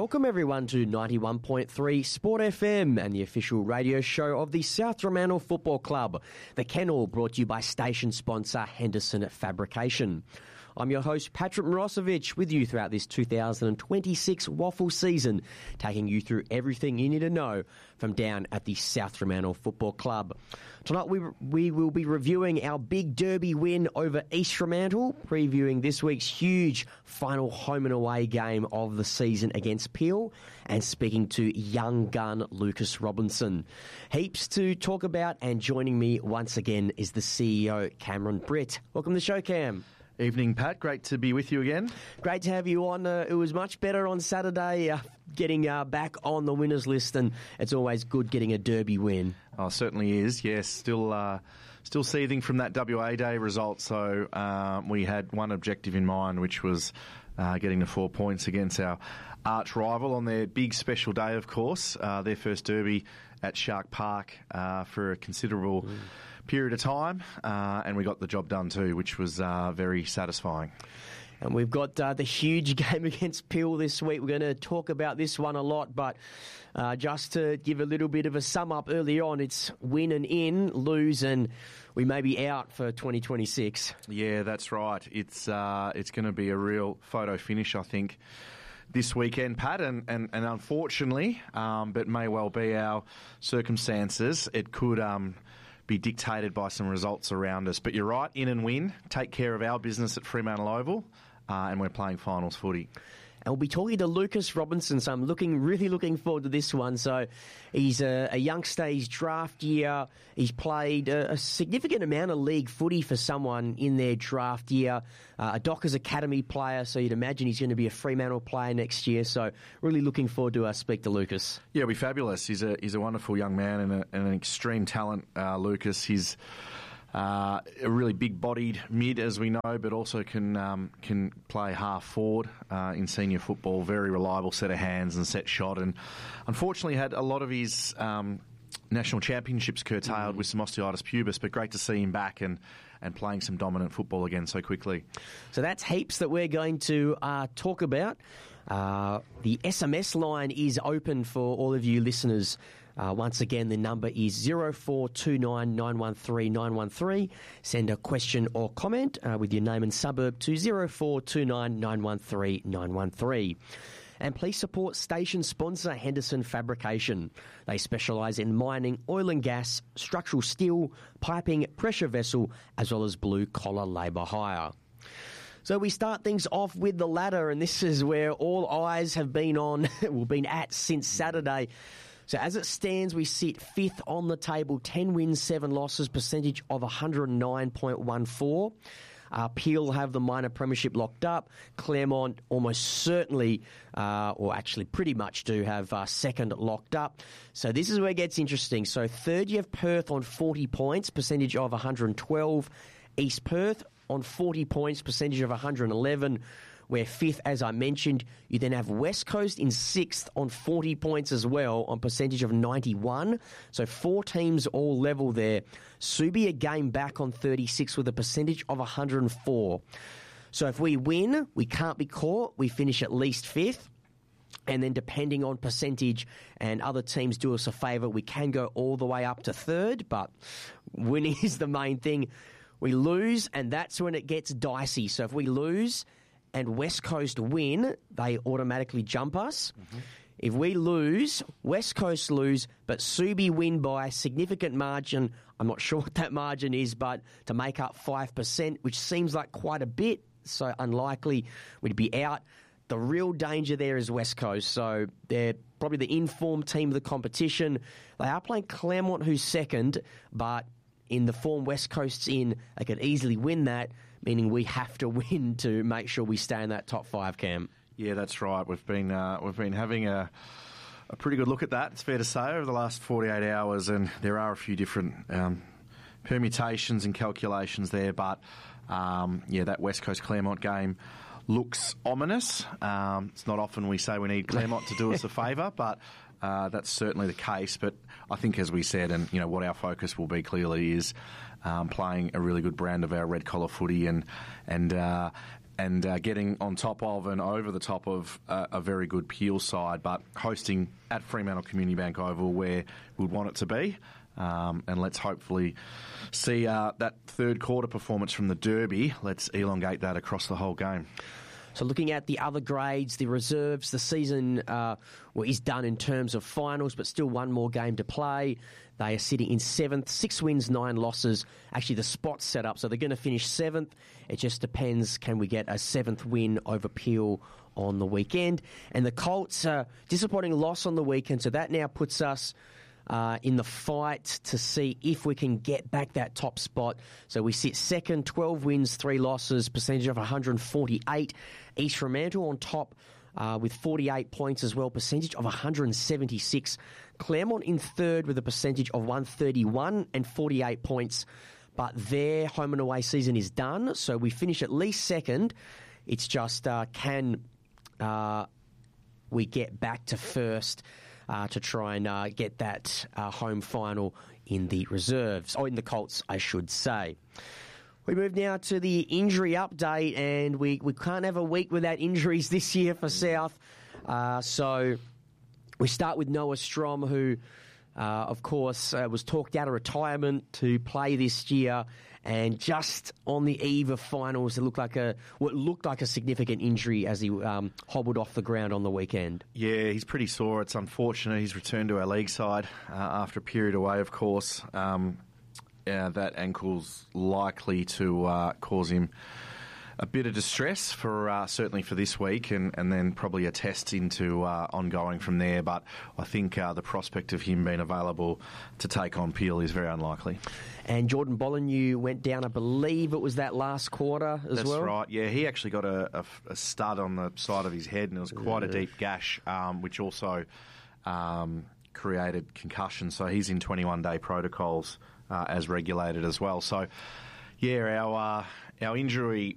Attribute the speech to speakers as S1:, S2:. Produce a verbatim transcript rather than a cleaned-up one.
S1: Welcome everyone to ninety-one point three Sport F M and the official radio show of the South Fremantle Football Club. The Kennel brought to you by station sponsor Henderson Fabrication. I'm your host Patrick Mirosevic with you throughout this two thousand twenty-six waffle season, taking you through everything you need to know from down at the South Fremantle Football Club. Tonight we we will be reviewing our big derby win over East Fremantle, previewing this week's huge final home and away game of the season against Peel, and speaking to young gun Lucas Robinson. Heaps to talk about, and joining me once again is the C E O Cameron Britt. Welcome to the show, Cam.
S2: Evening, Pat. Great to be with you again.
S1: Great to have you on. Uh, it was much better on Saturday, uh, getting uh, back on the winners list, and it's always good getting a derby win.
S2: Oh, certainly is. Yes, still, uh, still seething from that W A Day result. So uh, we had one objective in mind, which was uh, getting the four points against our arch rival on their big special day. Of course, uh, their first derby at Shark Park uh, for a considerable mm. period of time, uh, and we got the job done too, which was uh, very satisfying.
S1: And we've got uh, the huge game against Peel this week. We're going to talk about this one a lot, but uh, just to give a little bit of a sum up early on, it's win and in, lose, and we may be out for twenty twenty-six.
S2: Yeah, that's right. It's uh, it's going to be a real photo finish, I think, this weekend, Pat, and, and, and unfortunately, um, but may well be our circumstances, it could um, be dictated by some results around us. But you're right, in and win, take care of our business at Fremantle Oval, uh, and we're playing finals footy.
S1: And we'll be talking to Lucas Robinson, so I'm looking, really looking forward to this one. So he's a, a youngster, he's draft year, he's played a, a significant amount of league footy for someone in their draft year, uh, a Dockers Academy player, so you'd imagine he's going to be a Fremantle player next year. So really looking forward to uh, speak to Lucas.
S2: Yeah, it'll be fabulous. He's a he's a wonderful young man and, a, and an extreme talent, uh, Lucas. He's Uh, a really big-bodied mid, as we know, but also can um, can play half forward uh, in senior football. Very reliable set of hands and set shot, and unfortunately had a lot of his um, national championships curtailed mm. with some osteitis pubis. But great to see him back and and playing some dominant football again so quickly.
S1: So that's heaps that we're going to uh, talk about. Uh, the S M S line is open for all of you listeners. Uh, once again, the number is zero four two nine nine one three nine one three. Send a question or comment uh, with your name and suburb to zero four two nine nine one three nine one three. And please support station sponsor Henderson Fabrication. They specialise in mining, oil and gas, structural steel, piping, pressure vessel, as well as blue-collar labour hire. So we start things off with the ladder, and this is where all eyes have been on, well, been at since Saturday. So as it stands, we sit fifth on the table, ten wins, seven losses, percentage of one hundred nine point one four. Uh, Peel have the minor premiership locked up. Claremont almost certainly, uh, or actually pretty much do have uh, second locked up. So this is where it gets interesting. So third, you have Perth on forty points, percentage of one hundred twelve. East Perth on forty points, percentage of one hundred eleven. We're fifth, as I mentioned. You then have West Coast in sixth on forty points as well, on percentage of ninety-one. So four teams all level there. Subi a game back on thirty-six with a percentage of one hundred four. So if we win, we can't be caught. We finish at least fifth. And then depending on percentage and other teams do us a favour, we can go all the way up to third. But winning is the main thing. We lose, and that's when it gets dicey. So if we lose and West Coast win, they automatically jump us. Mm-hmm. If we lose, West Coast lose, but Subi win by a significant margin. I'm not sure what that margin is, but to make up five percent, which seems like quite a bit, so unlikely we'd be out. The real danger there is West Coast, so they're probably the informed team of the competition. They are playing Claremont, who's second, but in the form West Coast's in, they could easily win that, meaning we have to win to make sure we stay in that top five, Cam.
S2: Yeah, that's right. We've been uh, we've been having a a pretty good look at that, it's fair to say, over the last forty-eight hours, and there are a few different um, permutations and calculations there, but um, yeah, that West Coast Claremont game looks ominous. Um, it's not often we say we need Claremont to do us a favour, but uh, that's certainly the case. But I think, as we said, and you know what our focus will be clearly is um, playing a really good brand of our red collar footy, and and uh, and uh, getting on top of and over the top of uh, a very good Peel side, but hosting at Fremantle Community Bank Oval where we'd want it to be. Um, and let's hopefully see uh, that third quarter performance from the Derby. Let's elongate that across the whole game.
S1: So looking at the other grades, the reserves, the season uh, well, is done in terms of finals, but still one more game to play. They are sitting in seventh, six wins, nine losses. Actually, the spot's set up, so they're going to finish seventh. It just depends, can we get a seventh win over Peel on the weekend? And the Colts, uh, disappointing loss on the weekend, so that now puts us Uh, in the fight to see if we can get back that top spot. So we sit second, twelve wins, three losses, percentage of one hundred forty-eight. East Fremantle on top uh, with forty-eight points as well, percentage of one hundred seventy-six. Claremont in third with a percentage of one hundred thirty-one and forty-eight points. But their home and away season is done, so we finish at least second. It's just uh, can uh, we get back to first Uh, to try and uh, get that uh, home final in the reserves, or in the Colts, I should say. We move now to the injury update, and we, we can't have a week without injuries this year for South. Uh, so we start with Noah Strom, who, uh, of course, uh, was talked out of retirement to play this year. And just on the eve of finals, it looked like a what looked like a significant injury as he um, hobbled off the ground on the weekend.
S2: Yeah, he's pretty sore. It's unfortunate. He's returned to our league side uh, after a period away, of course. Um, yeah, that ankle's likely to uh, cause him a bit of distress for uh, certainly for this week, and, and then probably a test into uh, ongoing from there. But I think uh, the prospect of him being available to take on Peel is very unlikely.
S1: And Jordan Bollineau went down, I believe it was that last quarter as
S2: That's
S1: well.
S2: That's right, yeah. He actually got a, a, a stud on the side of his head, and it was quite yeah. a deep gash, um, which also um, created concussion. So he's in twenty-one day protocols uh, as regulated as well. So, yeah, our uh, our injury